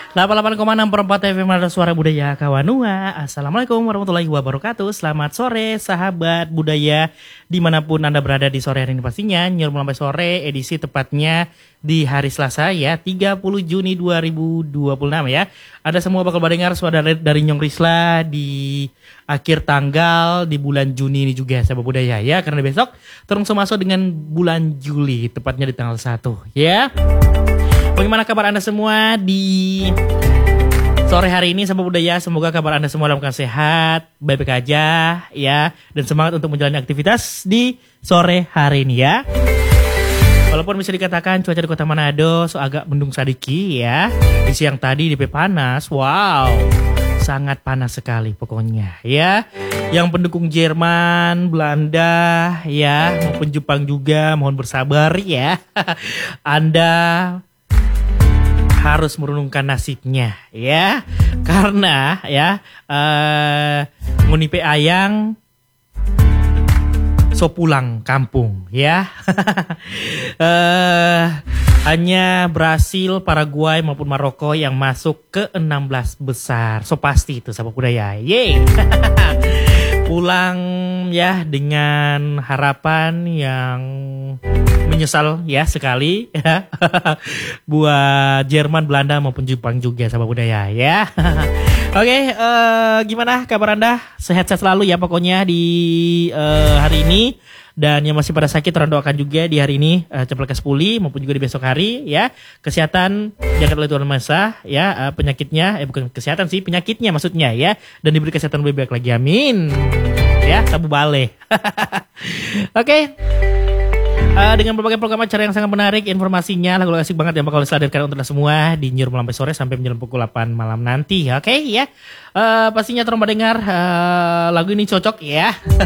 88,6 FM ada Suara Budaya Kawanua. Assalamualaikum warahmatullahi wabarakatuh. Selamat sore sahabat budaya dimanapun Anda berada di sore hari ini pastinya. Nyuruh sampai sore edisi tepatnya di hari Selasa ya 30 Juni 2026 ya. Ada semua bakal mendengar suara dari Nyong Risla di akhir tanggal di bulan Juni ini juga sahabat budaya ya. Karena besok terus masuk dengan bulan Juli tepatnya di tanggal 1 ya. Bagaimana kabar Anda semua di sore hari ini sahabat budaya? Semoga kabar Anda semua dalam keadaan sehat, baik-baik aja ya, dan semangat untuk menjalani aktivitas di sore hari ini ya. Walaupun bisa dikatakan cuaca di Kota Manado agak mendung sadiki ya. Di siang tadi DP panas, wow, sangat panas sekali pokoknya ya. Yang pendukung Jerman, Belanda ya, maupun Jepang juga mohon bersabar ya. Anda harus merenungkan nasibnya ya, karena ya ngunipe ayang so pulang kampung ya. Hanya Brasil, Paraguay maupun Maroko yang masuk ke 16 besar. So pasti itu sahabat budaya. Yeay. Pulang ya dengan harapan yang menyesal ya sekali ya. Buat Jerman, Belanda maupun Jepang juga sahabat budaya ya. Oke, gimana kabar Anda? Sehat-sehat selalu ya pokoknya di hari ini. Dan yang masih pada sakit orang doakan juga di hari ini cepat lekas pulih maupun juga di besok hari ya. Kesehatan jaga oleh Tuhan Maha Esa ya, penyakitnya bukan kesehatan sih, penyakitnya maksudnya ya, dan diberi kesehatan lebih baik lagi, amin. Ya, sabu bale. Oke. Dengan berbagai program acara yang sangat menarik, informasinya lagu asik banget yang bakal disadarkan untuk semua di Nyur sampai sore sampai menjelang pukul 8 malam nanti. Oke ya. Pastinya terus mendengar lagu ini cocok ya.